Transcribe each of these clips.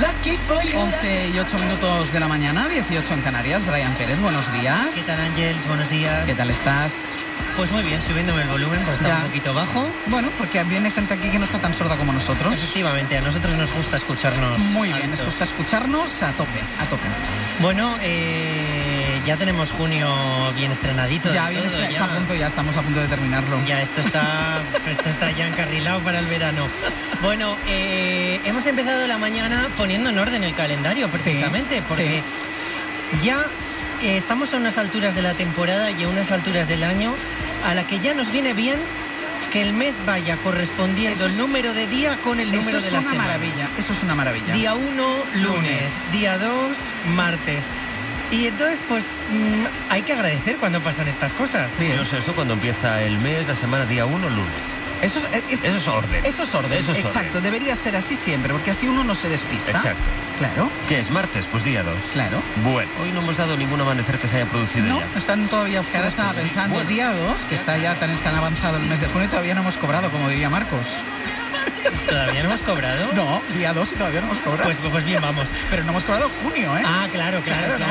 11 y 8 minutos de la mañana, 18 en Canarias. Brian Pérez, buenos días. ¿Qué tal, Ángels? Buenos días. ¿Qué tal estás? Pues muy bien, subiéndome el volumen, pues está un poquito bajo. Bueno, porque viene gente aquí que no está tan sorda como nosotros. Efectivamente, a nosotros nos gusta escucharnos. Muy bien, nos gusta escucharnos a tope, a tope. Bueno, ya tenemos junio bien estrenadito. Ya bien está a punto, ya estamos a punto de terminarlo. Ya esto está ya encarrilado para el verano. Bueno, hemos empezado la mañana poniendo en orden el calendario, precisamente, porque ya estamos a unas alturas de la temporada y a unas alturas del año a la que ya nos viene bien que el mes vaya correspondiendo el número de día con el número de la semana. Eso es una maravilla. Día 1, lunes. Día 2, martes. Y entonces, pues, hay que agradecer cuando pasan estas cosas. Sí, no sé, eso cuando empieza el mes, la semana, día 1, lunes. Eso es orden. Eso es orden, exacto. Debería ser así siempre, porque así uno no se despista. Exacto. Claro. ¿Qué es martes? Pues día 2. Claro. Bueno, hoy no hemos dado ningún amanecer que se haya producido ya. No, están todavía oscuras. Ahora estaba pensando, día 2, que está ya tan avanzado el mes de junio y todavía no hemos cobrado, como diría Marcos. ¿Todavía no hemos cobrado? No, día 2 y todavía no hemos cobrado. Pues bien, vamos. Pero no hemos cobrado junio, ¿eh? Ah, claro.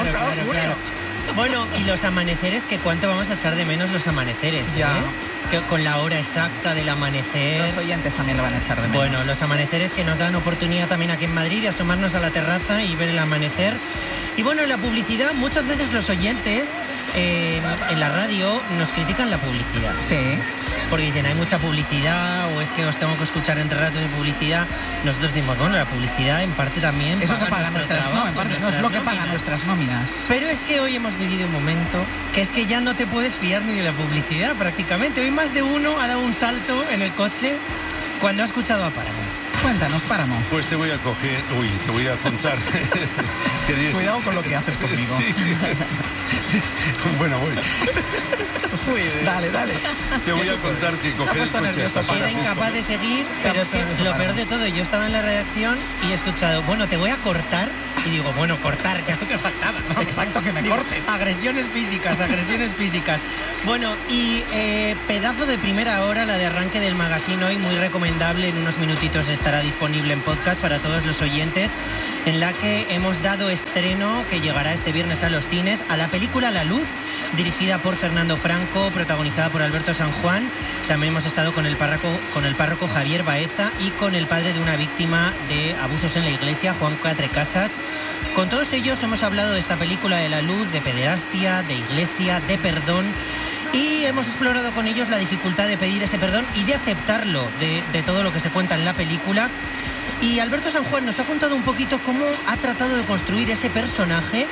Bueno, y los amaneceres, que cuánto vamos a echar de menos los amaneceres, ya. Que con la hora exacta del amanecer. Los oyentes también lo van a echar de menos. Bueno, los amaneceres que nos dan oportunidad también aquí en Madrid de asomarnos a la terraza y ver el amanecer. Y bueno, la publicidad, muchas veces los oyentes en la radio nos critican la publicidad. Sí. Porque dicen, hay mucha publicidad, o es que os tengo que escuchar entre ratos de publicidad. Nosotros decimos, bueno, la publicidad en parte también es lo que paga nuestras nóminas. No, es lo que paga nuestras nóminas. Pero es que hoy hemos vivido un momento que es que ya no te puedes fiar ni de la publicidad prácticamente. Hoy más de uno ha dado un salto en el coche cuando ha escuchado a Paramount. Cuéntanos, Paramount. Pues te voy a contar. Cuidado con lo que haces conmigo. Sí. Bueno, voy. Dale. Te voy a contar que coger el coche hasta San Era Francisco. incapaz de seguir, pero es que lo peor de todo, yo estaba en la redacción y he escuchado, bueno, te voy a cortar. Y digo, bueno, cortar, que es lo que faltaba, ¿no? Exacto, que me corte. Agresiones físicas. Bueno, y pedazo de primera hora, la de arranque del magazine hoy, muy recomendable. En unos minutitos estará disponible en podcast para todos los oyentes, en la que hemos dado estreno, que llegará este viernes a los cines, a la película La Luz, dirigida por Fernando Franco, protagonizada por Alberto San Juan. También hemos estado con el párroco Javier Baeza y con el padre de una víctima de abusos en la iglesia, Juan Catrecasas. Con todos ellos hemos hablado de esta película de La Luz, de pederastia, de iglesia, de perdón, y hemos explorado con ellos la dificultad de pedir ese perdón y de aceptarlo, de todo lo que se cuenta en la película. Y Alberto San Juan nos ha contado un poquito cómo ha tratado de construir ese personaje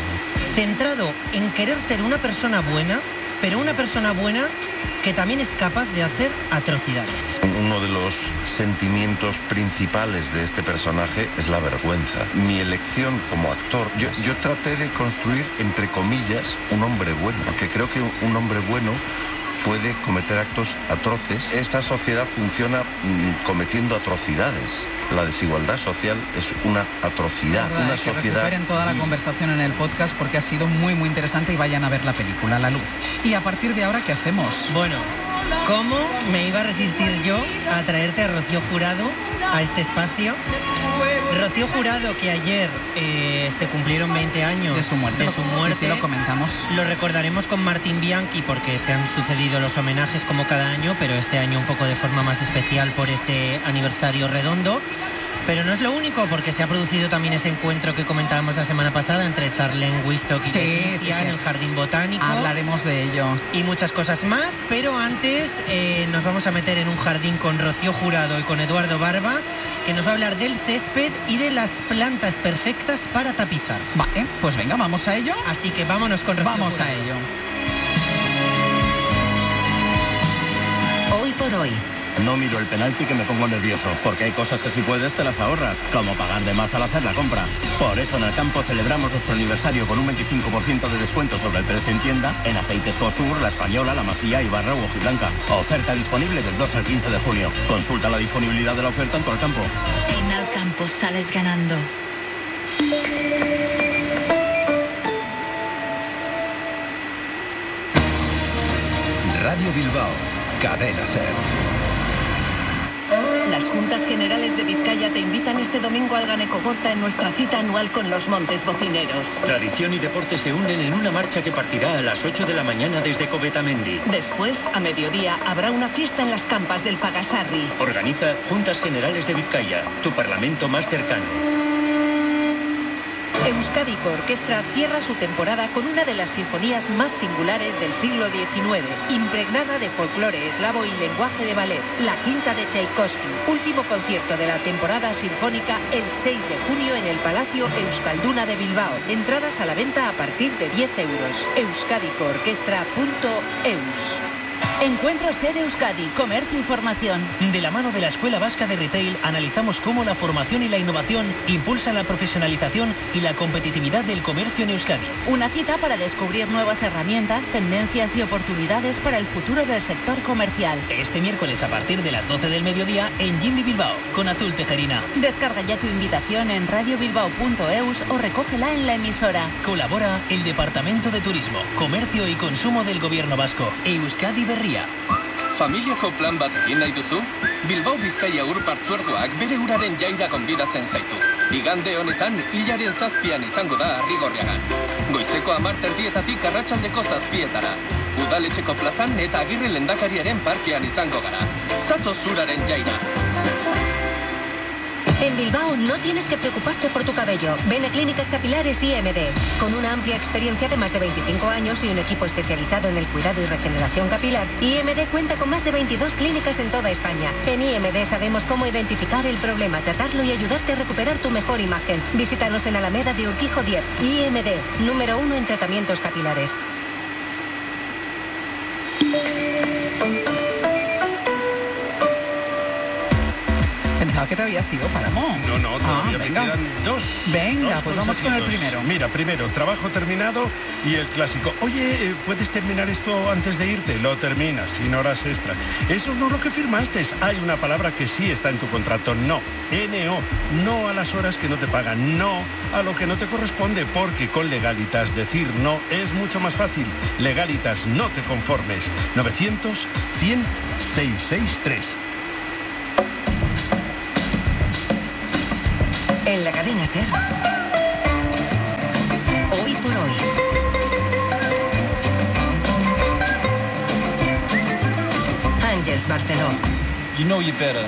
centrado en querer ser una persona buena, pero una persona buena que también es capaz de hacer atrocidades. Uno de los sentimientos principales de este personaje es la vergüenza. Mi elección como actor, yo traté de construir, entre comillas, un hombre bueno, porque creo que un hombre bueno puede cometer actos atroces. Esta sociedad funciona cometiendo atrocidades. La desigualdad social es una atrocidad. Una sociedad. Que recuperen toda la conversación en el podcast porque ha sido muy interesante y vayan a ver la película La Luz. Y a partir de ahora, ¿qué hacemos? Bueno, ¿cómo me iba a resistir yo a traerte a Rocío Jurado a este espacio? Rocío Jurado, que ayer se cumplieron 20 años de su muerte. Sí, lo comentamos. Lo recordaremos con Martín Bianchi porque se han sucedido los homenajes como cada año, pero este año un poco de forma más especial por ese aniversario redondo. Pero no es lo único, porque se ha producido también ese encuentro que comentábamos la semana pasada entre Charlene Wistock y Leticia en el Jardín Botánico. Hablaremos de ello. Y muchas cosas más, pero antes nos vamos a meter en un jardín con Rocío Jurado y con Eduardo Barba, que nos va a hablar del césped y de las plantas perfectas para tapizar. Vale, pues venga, vamos a ello. Así que vámonos con Rocío Vamos Jurado. a ello. Hoy por hoy. No miro el penalti que me pongo nervioso, porque hay cosas que si puedes te las ahorras, como pagar de más al hacer la compra. Por eso en Alcampo celebramos nuestro aniversario con un 25% de descuento sobre el precio en tienda en aceites Cosur, La Española, La Masía, Ibarra u Hojiblanca. Oferta disponible del 2 al 15 de junio. Consulta la disponibilidad de la oferta en tu Alcampo. En Alcampo sales ganando. Radio Bilbao, Cadena SER. Las Juntas Generales de Vizcaya te invitan este domingo al Ganecogorta en nuestra cita anual con los Montes Bocineros. Tradición y deporte se unen en una marcha que partirá a las 8 de la mañana desde Covetamendi. Después, a mediodía, habrá una fiesta en las campas del Pagasarri. Organiza Juntas Generales de Vizcaya, tu parlamento más cercano. Euskadiko Orquestra cierra su temporada con una de las sinfonías más singulares del siglo XIX, impregnada de folclore eslavo y lenguaje de ballet, la Quinta de Tchaikovsky. Último concierto de la temporada sinfónica el 6 de junio en el Palacio Euskalduna de Bilbao. Entradas a la venta a partir de 10 euros. euskadikoorkestra.eus. Encuentro Ser Euskadi, comercio y formación. De la mano de la Escuela Vasca de Retail analizamos cómo la formación y la innovación impulsan la profesionalización y la competitividad del comercio en Euskadi. Una cita para descubrir nuevas herramientas, tendencias y oportunidades para el futuro del sector comercial. Este miércoles a partir de las 12 del mediodía en Gimbi Bilbao, con Azul Tejerina. Descarga ya tu invitación en radiobilbao.eus o recógela en la emisora. Colabora el Departamento de Turismo, Comercio y Consumo del Gobierno Vasco. Euskadi Berria. Familiako plan bat egin nahi duzu? Bilbao Bizkaia Ur Partzuergoak bere uraren jaira gonbidatzen zaitu. Igande honetan, hilaren 7 izango da Arrigorriagan. Goizeko 10:00 arratsaldeko 7:00. Udaletxeko plazan eta Agirre Lehendakariaren parkean izango gara. Zatoz uraren jaira. En Bilbao no tienes que preocuparte por tu cabello. Ven a Clínicas Capilares IMD. Con una amplia experiencia de más de 25 años y un equipo especializado en el cuidado y regeneración capilar, IMD cuenta con más de 22 clínicas en toda España. En IMD sabemos cómo identificar el problema, tratarlo y ayudarte a recuperar tu mejor imagen. Visítanos en Alameda de Urquijo 10. IMD, número 1 en tratamientos capilares. Pensaba que te había sido Páramo. No, todavía me quedan dos. Venga, dos pues vamos con el primero. Mira, primero, trabajo terminado y el clásico. Oye, ¿puedes terminar esto antes de irte? Lo terminas, sin horas extras. Eso no es lo que firmaste. Hay una palabra que sí está en tu contrato. No. NO. No a las horas que no te pagan. No a lo que no te corresponde. Porque con Legalitas decir no es mucho más fácil. Legalitas, no te conformes. 900-100-663. En la cadena SER. Hoy por hoy. Ángels Barceló. You know you better.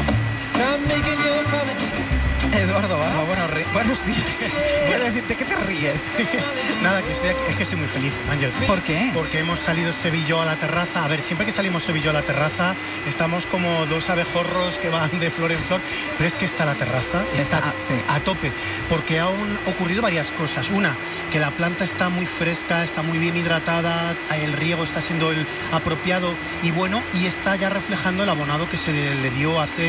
Stop making your apology. Eduardo Barba, buenos días. ¿De qué te ríes? Nada, que estoy aquí, es que estoy muy feliz, Ángels. ¿Por qué? Porque hemos salido Sevilló a la terraza. A ver, siempre que salimos Sevilló a la terraza, estamos como dos abejorros que van de flor en flor, pero es que está la terraza, está a tope, porque han ocurrido varias cosas. Una, que la planta está muy fresca, está muy bien hidratada, el riego está siendo el apropiado y bueno, y está ya reflejando el abonado que se le dio hace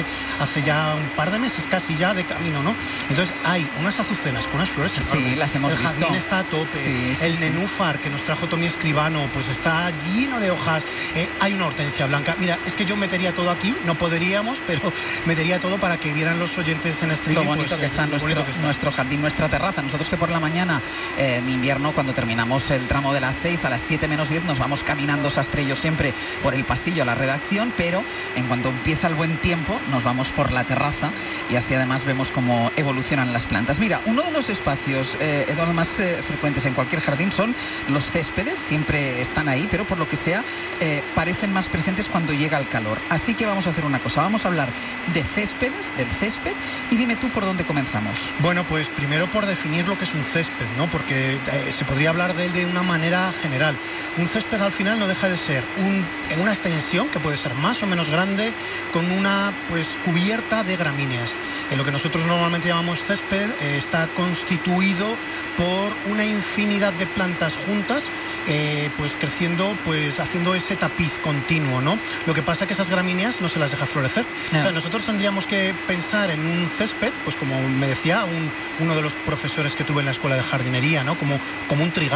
ya un par de meses, casi ya de camino, ¿no? Entonces hay unas azucenas con unas flores enormes. Sí, las hemos visto. El jardín está a tope. Sí, el nenúfar que nos trajo Tommy Escribano, pues está lleno de hojas. Hay una hortensia blanca. Mira, es que yo metería todo aquí, no podríamos, pero metería todo para que vieran los oyentes en streaming. Lo bonito, pues, que está nuestro jardín, nuestra terraza. Nosotros que por la mañana, en invierno, cuando terminamos el tramo de las 6 a las 7 menos 10, nos vamos caminando Sastrello siempre por el pasillo a la redacción, pero en cuanto empieza el buen tiempo, nos vamos por la terraza y así además vemos cómo evolucionan las plantas. Mira, uno de los espacios Eduardo, más frecuentes en cualquier jardín son los céspedes, siempre están ahí, pero por lo que sea parecen más presentes cuando llega el calor. Así que vamos a hacer una cosa, vamos a hablar de céspedes, del césped, y dime tú por dónde comenzamos. Bueno, pues primero por definir lo que es un césped, ¿no? Porque se podría hablar de él de una manera general. Un césped al final no deja de ser en una extensión que puede ser más o menos grande, con una pues cubierta de gramíneas. En lo que nosotros normalmente llamamos césped está constituido por una infinidad de plantas juntas, pues creciendo, pues haciendo ese tapiz continuo, ¿no? Lo que pasa es que esas gramíneas no se las deja florecer. O sea, nosotros tendríamos que pensar en un césped, pues como me decía uno de los profesores que tuve en la escuela de jardinería, ¿no? Como un trigal.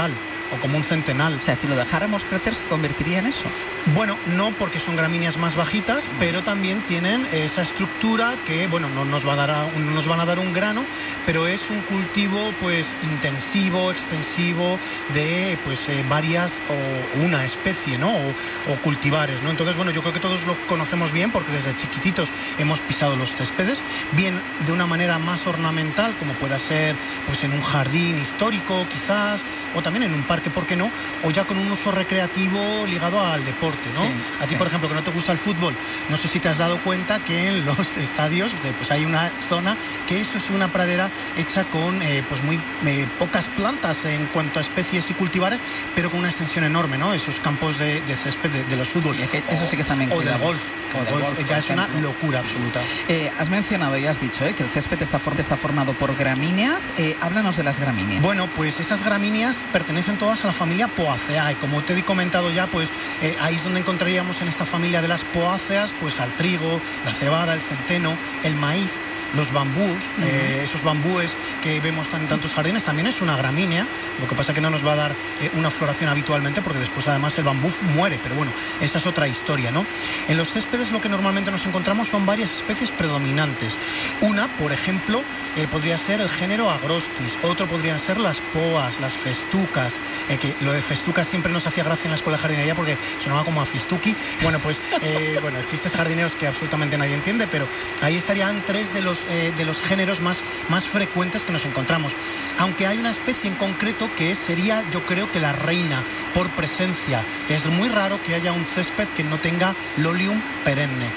o como un centenal. O sea, si lo dejáramos crecer, ¿se convertiría en eso? Bueno, no, porque son gramíneas más bajitas, pero también tienen esa estructura que, bueno, no nos van a dar un grano, pero es un cultivo pues intensivo, extensivo de pues varias o una especie, ¿no? O cultivares, ¿no? Entonces, bueno, yo creo que todos lo conocemos bien porque desde chiquititos hemos pisado los céspedes, bien de una manera más ornamental, como pueda ser pues en un jardín histórico quizás, o también en un parque, ¿por qué no? O ya con un uso recreativo ligado al deporte, ¿no? Sí, a ti, por ejemplo, que no te gusta el fútbol, no sé si te has dado cuenta que en los estadios pues hay una zona que eso es una pradera hecha con pues muy pocas plantas en cuanto a especies y cultivares, pero con una extensión enorme, ¿no? Esos campos de césped de los fútbol. Y es que eso sí que está bien cuidado. O del golf. Ya es una locura absoluta. Has mencionado y has dicho que el césped está formado por gramíneas. Háblanos de las gramíneas. Bueno, pues esas gramíneas pertenecen todas a la familia Poaceae. Como te he comentado ya, pues ahí es donde encontraríamos en esta familia de las poáceas pues al trigo, la cebada, el centeno, el maíz, los bambús, esos bambúes que vemos en tantos jardines, también es una gramínea, lo que pasa que no nos va a dar una floración habitualmente porque después además el bambú muere, pero bueno, esa es otra historia, ¿no? En los céspedes lo que normalmente nos encontramos son varias especies predominantes. Una, por ejemplo, podría ser el género Agrostis, otro podrían ser las poas, las festucas, que lo de festucas siempre nos hacía gracia en la escuela de jardinería porque sonaba como a fistuki. Bueno, pues, bueno, chistes jardineros que absolutamente nadie entiende, pero ahí estarían tres de los géneros más frecuentes que nos encontramos. Aunque hay una especie en concreto que sería, yo creo que la reina por presencia. Es muy raro que haya un césped que no tenga Lolium perenne.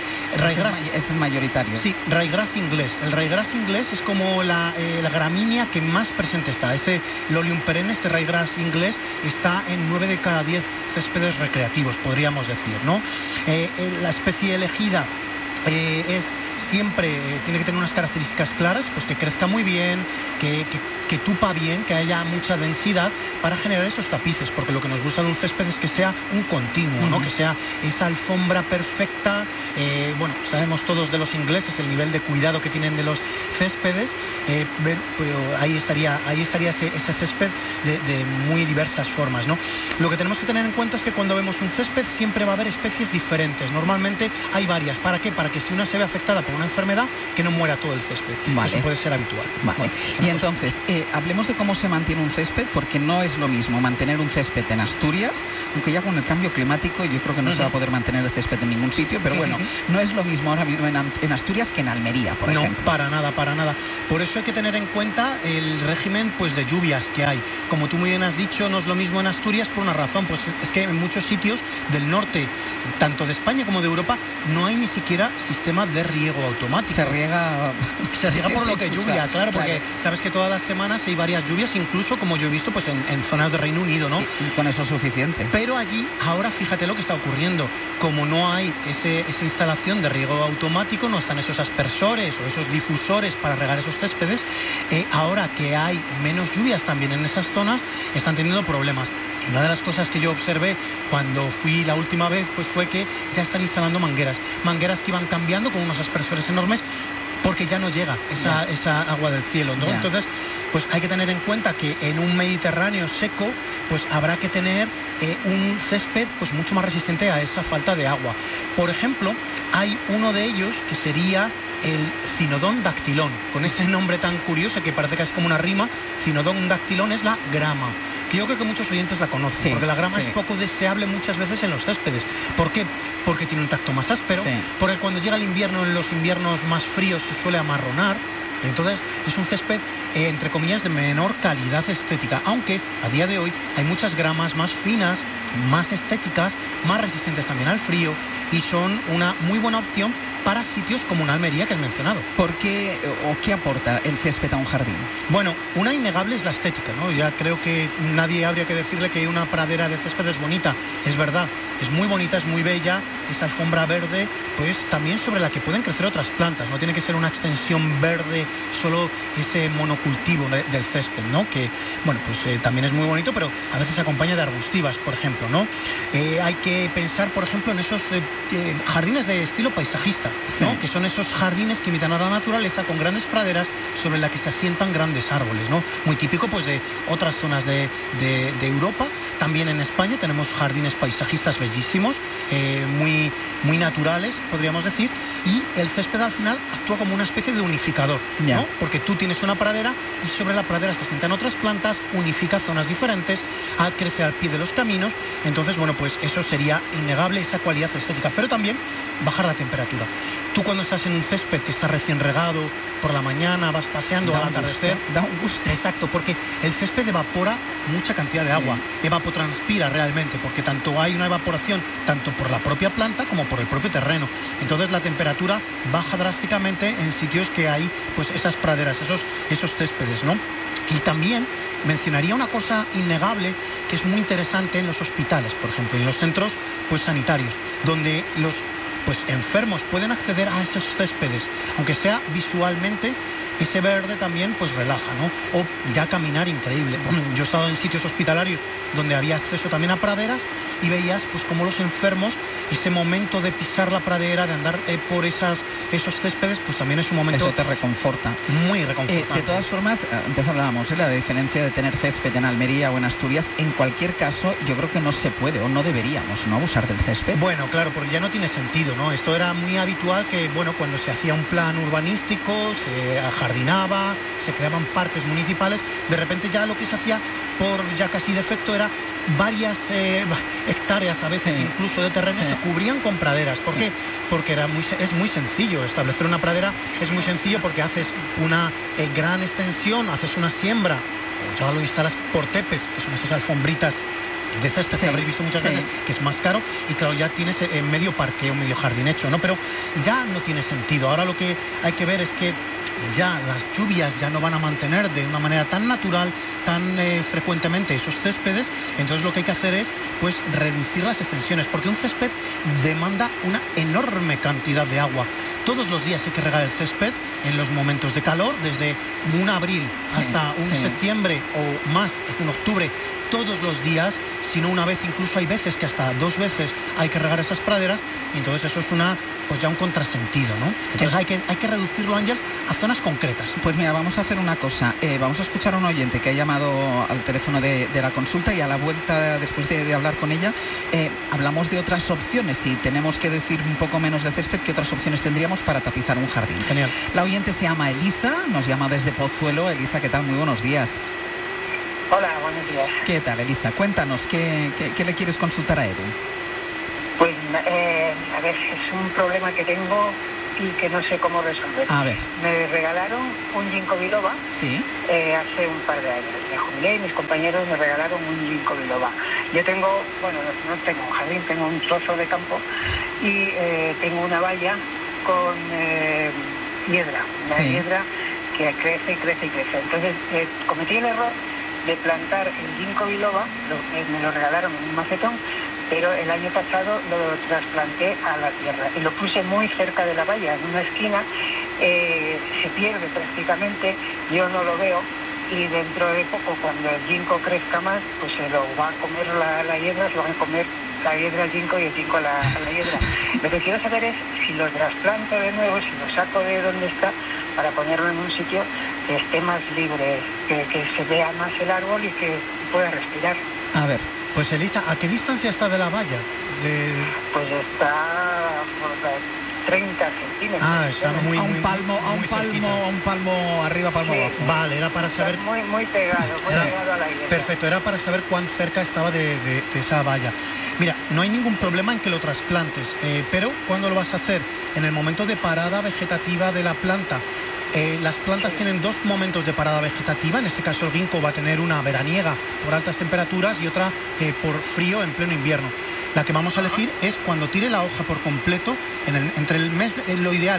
Es mayoritario. Sí, ryegrass inglés. El ryegrass inglés es como la gramínea que más presente está. Este Lolium perenne, este ryegrass inglés, está en 9 de cada 10 céspedes recreativos, podríamos decir, ¿no? La especie elegida es siempre, tiene que tener unas características claras, pues que crezca muy bien, que tupa bien, que haya mucha densidad para generar esos tapices, porque lo que nos gusta de un césped es que sea un continuo, ¿no? Que sea esa alfombra perfecta. Bueno, sabemos todos de los ingleses el nivel de cuidado que tienen de los céspedes, pero ahí estaría ese césped de muy diversas formas, ¿no? Lo que tenemos que tener en cuenta es que cuando vemos un césped siempre va a haber especies diferentes. Normalmente hay varias. ¿Para qué? Para que si una se ve afectada por una enfermedad, que no muera todo el césped. Vale. Eso puede ser habitual. Vale. Bueno, y entonces, hablemos de cómo se mantiene un césped, porque no es lo mismo mantener un césped en Asturias, aunque ya con el cambio climático yo creo que no se va a poder mantener el césped en ningún sitio, pero bueno, no es lo mismo ahora mismo en Asturias que en Almería, por ejemplo. No, para nada. Por eso hay que tener en cuenta el régimen pues de lluvias que hay. Como tú muy bien has dicho, no es lo mismo en Asturias por una razón, pues es que en muchos sitios del norte, tanto de España como de Europa, no hay ni siquiera sistema de riego automático. Se riega por lo que lluvia, claro, porque sabes que todas las semanas hay varias lluvias, incluso como yo he visto pues en zonas de Reino Unido, ¿no? Y con eso es suficiente. Pero allí, ahora fíjate lo que está ocurriendo. Como no hay esa instalación de riego automático, no están esos aspersores o esos difusores para regar esos céspedes, ahora que hay menos lluvias también en esas zonas, están teniendo problemas. Y una de las cosas que yo observé cuando fui la última vez, pues fue que ya están instalando mangueras que iban cambiando con unos aspersores enormes, porque ya no llega esa agua del cielo, ¿no? Entonces, pues hay que tener en cuenta que en un Mediterráneo seco, pues habrá que tener un césped pues mucho más resistente a esa falta de agua. Por ejemplo, hay uno de ellos que sería el Cynodon dactylon, con ese nombre tan curioso que parece que es como una rima. Cynodon dactylon es la grama, que yo creo que muchos oyentes la conocen, porque la grama es poco deseable muchas veces en los céspedes. ¿Por qué? Porque tiene un tacto más áspero, porque cuando llega el invierno, en los inviernos más fríos, se suele amarronar. Entonces es un césped, entre comillas, de menor calidad estética, aunque a día de hoy hay muchas gramas más finas, más estéticas, más resistentes también al frío, y son una muy buena opción para sitios como una Almería que he mencionado. ¿Por qué o qué aporta el césped a un jardín? Bueno, una innegable es la estética, ¿no? Ya creo que nadie habría que decirle que una pradera de césped es bonita. Es verdad, es muy bonita, es muy bella, esa alfombra verde, pues también sobre la que pueden crecer otras plantas. No tiene que ser una extensión verde, solo ese monocultivo del césped, ¿no? Que, bueno, pues también es muy bonito, pero a veces se acompaña de arbustivas, por ejemplo, ¿no? Hay que pensar, por ejemplo, en esos jardines de estilo paisajista, ¿no? Sí. Que son esos jardines que imitan a la naturaleza con grandes praderas sobre las que se asientan grandes árboles, ¿no? Muy típico, pues, de otras zonas de Europa. También en España tenemos jardines paisajistas bellísimos, muy naturales, podríamos decir, y el césped al final actúa como una especie de unificador, ¿no? Porque tú tienes una pradera y sobre la pradera se asientan otras plantas, unifica zonas diferentes, crece al pie de los caminos. Entonces, bueno, pues eso sería innegable, esa cualidad estética, pero también bajar la temperatura. Tú cuando estás en un césped que está recién regado, por la mañana vas paseando al atardecer, da un gusto. Exacto, porque el césped evapora mucha cantidad de agua, evapotranspira realmente, porque tanto hay una evaporación tanto por la propia planta como por el propio terreno. Entonces la temperatura baja drásticamente en sitios que hay, pues, esas praderas, esos céspedes, ¿no? Y también mencionaría una cosa innegable que es muy interesante en los hospitales, por ejemplo, en los centros, pues, sanitarios, donde los, pues, enfermos pueden acceder a esos céspedes, aunque sea visualmente. Ese verde también, pues, relaja, ¿no? O ya caminar, increíble. Yo he estado en sitios hospitalarios donde había acceso también a praderas y veías, pues, como los enfermos, ese momento de pisar la pradera, de andar por esos céspedes, pues también es un momento... Eso te reconforta. Muy reconfortante. De todas formas, antes hablábamos de la diferencia de tener césped en Almería o en Asturias. En cualquier caso, yo creo que no se puede o no deberíamos, ¿no?, abusar del césped. Bueno, claro, porque ya no tiene sentido, ¿no? Esto era muy habitual que, bueno, cuando se hacía un plan urbanístico, se jardinaba, se creaban parques municipales, de repente ya lo que se hacía por ya casi defecto era varias hectáreas, a veces incluso de terreno, se cubrían con praderas. ¿Por qué? Porque es muy sencillo establecer una pradera, es muy sencillo porque haces una gran extensión, haces una siembra, o ya lo instalas por tepes, que son esas alfombritas de césped que habréis visto muchas veces, que es más caro, y claro, ya tienes medio parque o medio jardín hecho, ¿no? Pero ya no tiene sentido. Ahora lo que hay que ver es que ya las lluvias ya no van a mantener de una manera tan natural, tan frecuentemente esos céspedes. Entonces lo que hay que hacer es, pues, reducir las extensiones, porque un césped demanda una enorme cantidad de agua. Todos los días hay que regar el césped en los momentos de calor, desde un abril hasta un septiembre o más, en octubre, todos los días, si no una vez, incluso hay veces que hasta 2 veces hay que regar esas praderas, y entonces eso es pues ya un contrasentido, ¿no? Entonces hay que reducirlo, Ángeles, a zonas concretas. Pues mira, vamos a hacer una cosa, vamos a escuchar a un oyente que ha llamado al teléfono de la consulta, y a la vuelta, después de hablar con ella, hablamos de otras opciones. Si tenemos que decir un poco menos de césped, ¿qué otras opciones tendríamos para tapizar un jardín? Genial. La oyente se llama Elisa, nos llama desde Pozuelo. Elisa, ¿qué tal? Muy buenos días. Hola, buenos días. ¿Qué tal, Elisa? Cuéntanos, ¿qué le quieres consultar a Edu? Pues, a ver, es un problema que tengo y que no sé cómo resolver. A ver. Me regalaron un ginkgo biloba hace un par de años. Me jubilé y mis compañeros me regalaron un ginkgo biloba. Yo tengo, bueno, no tengo un jardín, tengo un trozo de campo y tengo una valla con hiedra, hiedra que crece y crece y crece. Entonces, cometí el error de plantar el ginkgo biloba, me lo regalaron en un macetón, pero el año pasado lo trasplanté a la tierra y lo puse muy cerca de la valla, en una esquina. Se pierde prácticamente, yo no lo veo, y dentro de poco, cuando el ginkgo crezca más, pues se lo va a comer la hiedra, se lo van a comer la hiedra al ginkgo y el ginkgo a la hiedra. Lo que quiero saber es si lo trasplanto de nuevo, si lo saco de donde está, para ponerlo en un sitio que esté más libre, que se vea más el árbol y que pueda respirar. A ver, pues Elisa, ¿a qué distancia está de la valla? Pues está por 30 centímetros. Está muy, a un palmo arriba, palmo abajo. Vale, era para saber... Está muy pegado, pegado a la hierba. Perfecto, era para saber cuán cerca estaba de esa valla. Mira, no hay ningún problema en que lo trasplantes, pero ¿cuándo lo vas a hacer? En el momento de parada vegetativa de la planta. Las plantas tienen 2 momentos de parada vegetativa. En este caso el ginkgo va a tener una veraniega por altas temperaturas y otra por frío en pleno invierno. La que vamos a elegir es cuando tire la hoja por completo, entre el mes, lo ideal,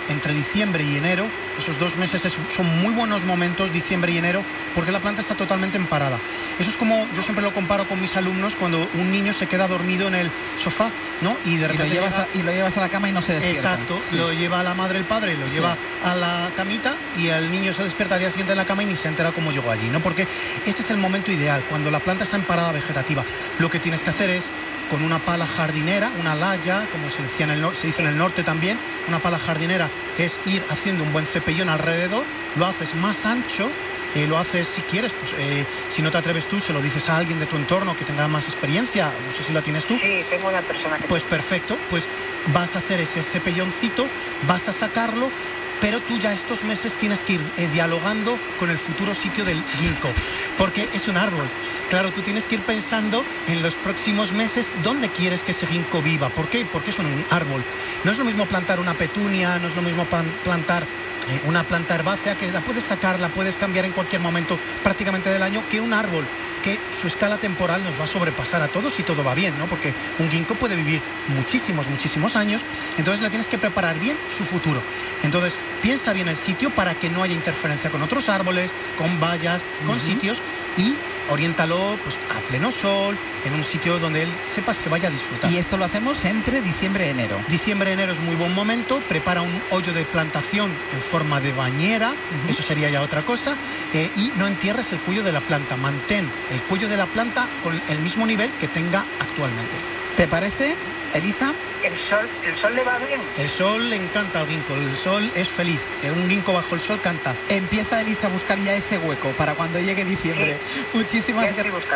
entre diciembre y enero. Esos 2 meses son muy buenos momentos, diciembre y enero, porque la planta está totalmente en parada. Eso es como, yo siempre lo comparo con mis alumnos, cuando un niño se queda dormido en el sofá, ¿no? Y de repente lo llevas a la cama y no se despierta. Exacto, sí. Lo lleva a la madre, el padre, lo lleva a la camita y el niño se despierta al día siguiente en la cama y ni se entera cómo llegó allí, ¿no? Porque ese es el momento ideal, cuando la planta está en parada vegetativa. Lo que tienes que hacer es, con una pala jardinera, una laya, como se dice en el norte también, una pala jardinera es ir haciendo un buen cepellón alrededor, lo haces más ancho, lo haces si quieres, pues si no te atreves tú, se lo dices a alguien de tu entorno que tenga más experiencia, no sé si la tienes tú. Sí, tengo una persona que... Pues perfecto, pues vas a hacer ese cepelloncito, vas a sacarlo, pero tú ya estos meses tienes que ir dialogando con el futuro sitio del ginkgo, porque es un árbol. Claro, tú tienes que ir pensando en los próximos meses dónde quieres que ese ginkgo viva. ¿Por qué? Porque es un árbol. No es lo mismo plantar una petunia, no es lo mismo plantar una planta herbácea, que la puedes sacar, la puedes cambiar en cualquier momento prácticamente del año, que un árbol que su escala temporal nos va a sobrepasar a todos si todo va bien, ¿no? Porque un ginkgo puede vivir muchísimos años, entonces le tienes que preparar bien su futuro. Entonces, piensa bien el sitio para que no haya interferencia con otros árboles, con vallas, con sitios, y oriéntalo pues a pleno sol, en un sitio donde él sepas que vaya a disfrutar. Y esto lo hacemos entre diciembre y enero. Diciembre y enero es muy buen momento. Prepara un hoyo de plantación en forma de bañera, eso sería ya otra cosa, y no entierres el cuello de la planta. Mantén el cuello de la planta con el mismo nivel que tenga actualmente. ¿Te parece, Elisa? ¿El sol le va bien? El sol le encanta al ginkgo, el sol es feliz. Un ginkgo bajo el sol canta. Empieza Elisa a buscar ya ese hueco para cuando llegue diciembre. Sí. Muchísimas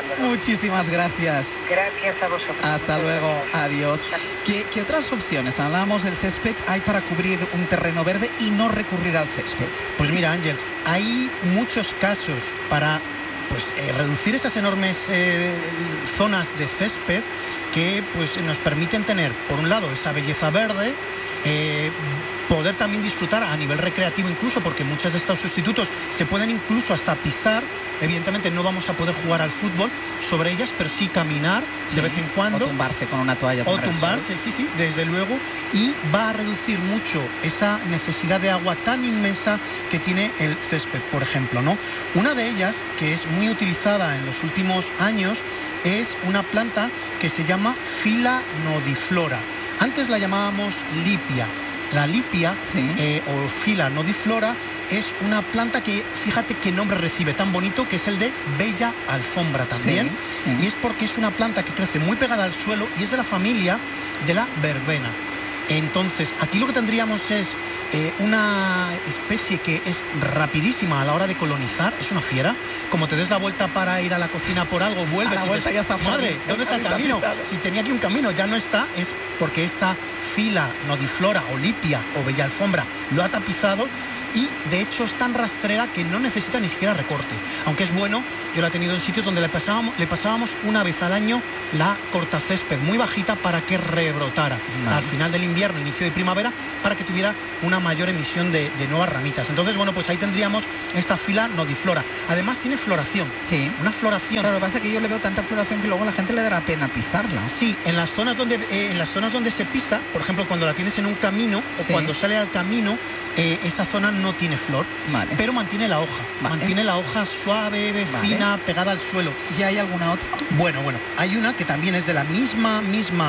gracias. Gracias a vosotros. Hasta luego, adiós. ¿Qué otras opciones? Hablábamos del césped, hay para cubrir un terreno verde y no recurrir al césped. Pues mira, Ángeles, hay muchos casos para reducir esas enormes zonas de césped que pues nos permiten tener, por un lado, esa belleza verde, poder también disfrutar a nivel recreativo incluso, porque muchos de estos sustitutos se pueden incluso hasta pisar. Evidentemente no vamos a poder jugar al fútbol sobre ellas, pero sí caminar de vez en cuando. O tumbarse con una toalla. O tumbarse, sí, desde luego. Y va a reducir mucho esa necesidad de agua tan inmensa que tiene el césped, por ejemplo, ¿no? Una de ellas, que es muy utilizada en los últimos años, es una planta que se llama Phila nodiflora. Antes la llamábamos lipia. La lipia, o Phila nodiflora, es una planta que, fíjate qué nombre recibe tan bonito, que es el de bella alfombra también. Y es porque es una planta que crece muy pegada al suelo y es de la familia de la verbena. Entonces, aquí lo que tendríamos es una especie que es rapidísima a la hora de colonizar, es una fiera. Como te des la vuelta para ir a la cocina por algo, vuelves y dices, ya está. Madre, ¿dónde está el camino? Si tenía aquí un camino, ya no está, es porque esta Phila nodiflora o lipia o bella alfombra lo ha tapizado. Y de hecho es tan rastrera que no necesita ni siquiera recorte. Aunque es bueno, yo la he tenido en sitios donde le pasábamos una vez al año la cortacésped muy bajita para que rebrotara al final del invierno, inicio de primavera, para que tuviera una mayor emisión de nuevas ramitas. Entonces, bueno, pues ahí tendríamos esta Phila nodiflora. Además tiene floración. Sí. Una floración. Claro, lo que pasa es que yo le veo tanta floración que luego a la gente le dará pena pisarla. Sí, en las zonas donde se pisa, por ejemplo, cuando la tienes en un camino o cuando sale al camino, esa zona no tiene flor, pero mantiene la hoja. Mantiene la hoja suave, fina, pegada al suelo. ¿Ya hay alguna otra? Bueno, hay una que también es de la misma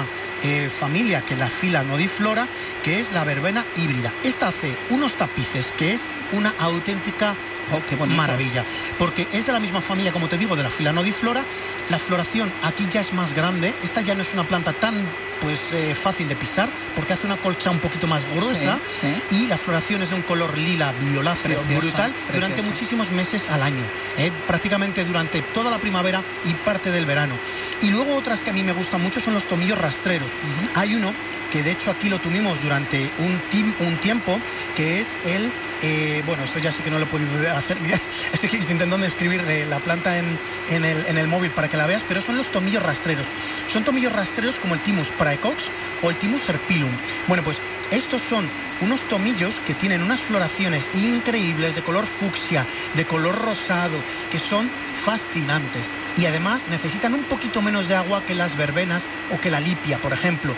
familia que la Phila nodiflora, que es la verbena híbrida. Esta hace unos tapices que es una auténtica maravilla, porque es de la misma familia, como te digo, de la Phila nodiflora. La floración aquí ya es más grande. Esta ya no es una planta tan fácil de pisar, porque hace una colcha un poquito más gruesa, y la floración es de un color lila violáceo brutal durante muchísimos meses al año, prácticamente durante toda la primavera y parte del verano. Y luego otras que a mí me gustan mucho son los tomillos rastreros. Hay uno que de hecho aquí lo tuvimos durante un tiempo, que es el esto ya sí que no lo he podido hacer. Estoy intentando escribir la planta en el móvil para que la veas, pero son los tomillos rastreros. Son tomillos rastreros como el Thymus praecox o el Thymus serpyllum. Bueno, pues estos son unos tomillos que tienen unas floraciones increíbles de color fucsia, de color rosado, que son fascinantes. Y además necesitan un poquito menos de agua que las verbenas o que la lipia, por ejemplo.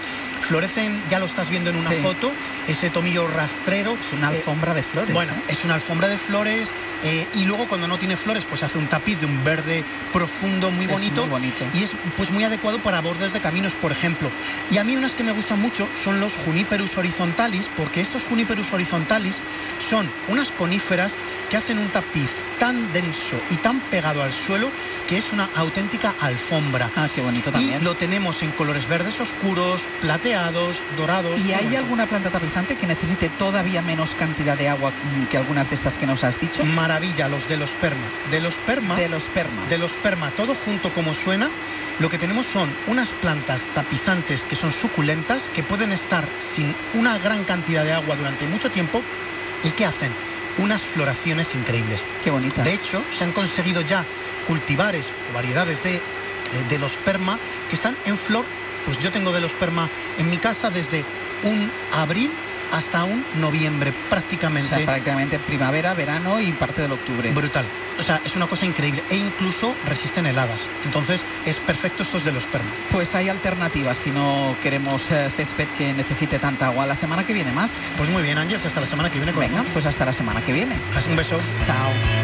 florecen, ya lo estás viendo en una foto, ese tomillo rastrero. Es una alfombra de flores. Bueno, es una alfombra de flores y luego cuando no tiene flores pues hace un tapiz de un verde profundo muy bonito, muy bonito. Y es pues muy adecuado para bordes de caminos, por ejemplo. Y a mí unas que me gustan mucho son los Juniperus horizontalis, porque estos Juniperus horizontalis son unas coníferas que hacen un tapiz tan denso y tan pegado al suelo que es una auténtica alfombra. Ah, qué bonito también. Y lo tenemos en colores verdes oscuros, plateados, dorados. ¿Y hay alguna planta tapizante que necesite todavía menos cantidad de agua que algunas de estas que nos has dicho? Maravilla, los Delosperma. Delosperma, todo junto como suena. Lo que tenemos son unas plantas tapizantes que son suculentas, que pueden estar sin una gran cantidad de agua durante mucho tiempo y que hacen unas floraciones increíbles. Qué bonita. De hecho, se han conseguido ya cultivares o variedades de Delosperma que están en flor. Pues yo tengo Delosperma en mi casa desde un abril hasta un noviembre, prácticamente. O sea, prácticamente primavera, verano y parte del octubre. Brutal. O sea, es una cosa increíble. E incluso resisten heladas. Entonces, es perfecto estos Delosperma. Pues hay alternativas si no queremos césped que necesite tanta agua. La semana que viene más. Pues muy bien, Ángeles, hasta la semana que viene. Venga, pues hasta la semana que viene. Un beso. Chao.